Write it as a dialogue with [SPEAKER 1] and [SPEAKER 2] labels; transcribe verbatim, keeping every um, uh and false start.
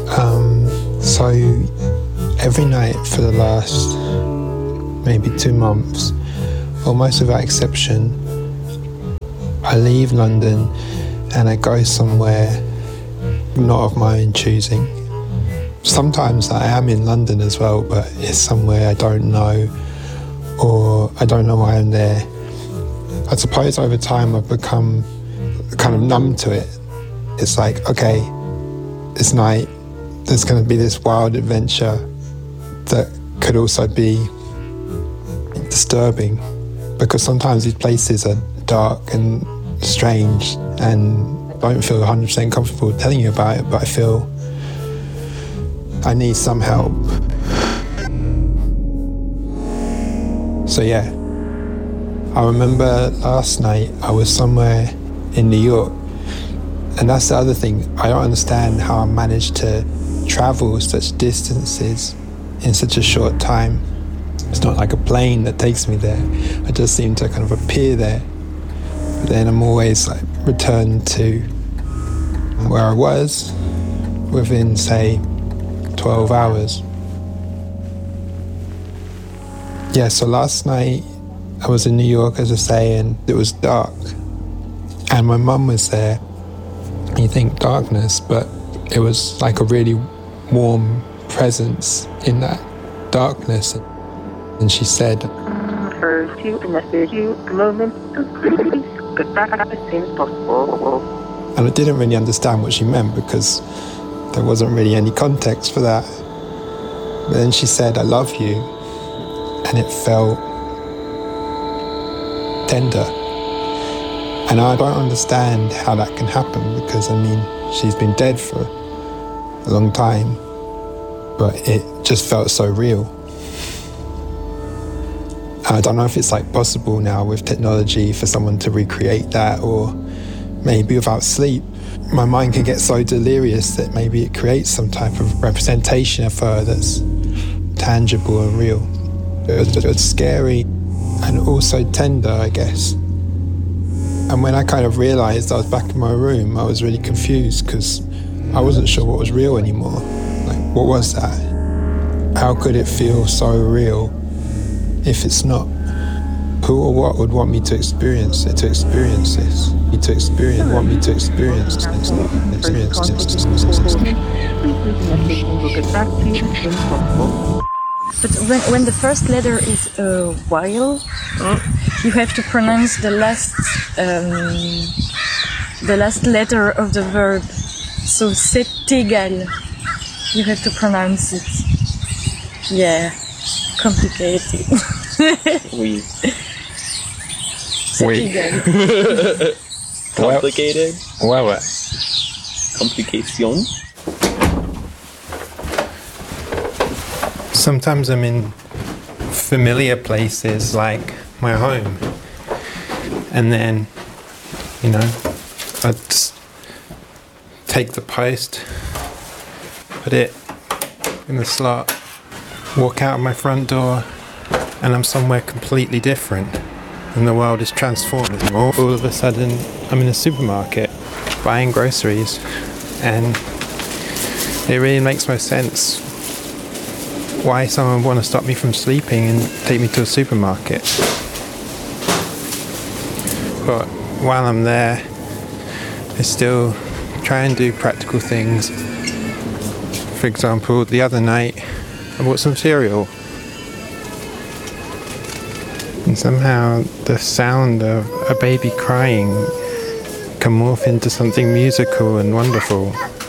[SPEAKER 1] Um, so every night for the last maybe two months, almost without exception, I leave London and I go somewhere not of my own choosing. Sometimes I am in London as well, but it's somewhere I don't know, or I don't know why I'm there. I suppose over time I've become kind of numb to it. It's like, okay, it's night, there's going to be this wild adventure that could also be disturbing, because sometimes these places are dark and strange and I don't feel one hundred percent comfortable telling you about it, but I feel I need some help. So yeah, I remember last night I was somewhere in New York, and that's the other thing. I don't understand how I managed to travel such distances in such a short time. It's not like a plane that takes me there. I just seem to kind of appear there. But then I'm always like returned to where I was within, say, twelve hours. Yeah, so last night I was in New York, as I say, and it was dark. And my mum was there. And you think darkness, but it was like a really warm presence in that darkness. And she said,
[SPEAKER 2] refers to in a few moments to get back as soon as possible.
[SPEAKER 1] And I didn't really understand what she meant because there wasn't really any context for that. But then she said, I love you. And it felt tender. And I don't understand how that can happen because, I mean, she's been dead for a long time, but it just felt so real. And I don't know if it's like possible now with technology for someone to recreate that, or maybe without sleep. My mind can get so delirious that maybe it creates some type of representation of her that's tangible and real. It was, it was scary and also tender, I guess. And when I kind of realised I was back in my room, I was really confused because I wasn't sure what was real anymore. Like, what was that? How could it feel so real if it's not? Who or what would want me to experience it, to experience this? Me to experience, want me to experience this, experience this.
[SPEAKER 3] But when, when the first letter is a vowel, you have to pronounce the last um, the last letter of the verb. So c'est égal. You have to pronounce it. Yeah, complicated.
[SPEAKER 4] Oui.
[SPEAKER 3] C'est
[SPEAKER 1] Oui.
[SPEAKER 3] égal.
[SPEAKER 4] Complicated?
[SPEAKER 1] Ouais, ouais.
[SPEAKER 4] Complication?
[SPEAKER 1] Sometimes I'm in familiar places like my home, and then, you know, I just take the post, put it in the slot, walk out of my front door, and I'm somewhere completely different, and the world is transformed. All, all of a sudden, I'm in a supermarket buying groceries, and it really makes no sense why someone would want to stop me from sleeping and take me to a supermarket. But while I'm there, I still try and do practical things. For example, the other night I bought some cereal, and somehow the sound of a baby crying can morph into something musical and wonderful.